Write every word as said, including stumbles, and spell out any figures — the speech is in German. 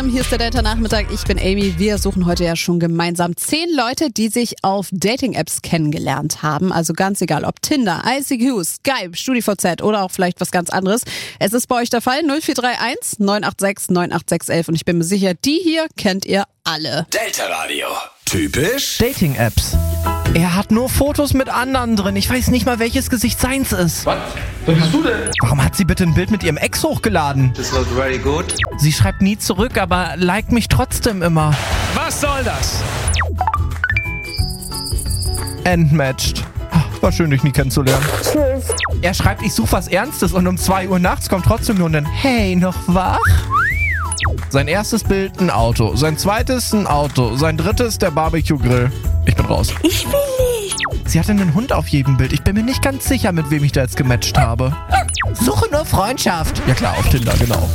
Hier ist der Delta-Nachmittag, ich bin Amy. Wir suchen heute ja schon gemeinsam zehn Leute, die sich auf Dating-Apps kennengelernt haben. Also ganz egal, ob Tinder, I C Q, Skype, StudiVZ oder auch vielleicht was ganz anderes. Es ist bei euch der Fall. null vier drei eins neun acht sechs neun acht sechs eins und ich bin mir sicher, die hier kennt ihr alle. Delta Radio. Typisch Dating-Apps. Er hat nur Fotos mit anderen drin. Ich weiß nicht mal, welches Gesicht seins ist. Was? Wer bist du denn? Warum hat sie bitte ein Bild mit ihrem Ex hochgeladen? Das war very good. Sie schreibt nie zurück, aber liked mich trotzdem immer. Was soll das? Entmatched. War schön, dich nie kennenzulernen. Tschüss. Er schreibt, ich suche was Ernstes und um zwei Uhr nachts kommt trotzdem nur ein Hey, noch wach? Sein erstes Bild ein Auto, sein zweites ein Auto, sein drittes der Barbecue-Grill. Ich bin raus. Ich will nicht. Sie hatte einen Hund auf jedem Bild. Ich bin mir nicht ganz sicher, mit wem ich da jetzt gematcht habe. Suche nur Freundschaft. Ja klar, auf Tinder, genau.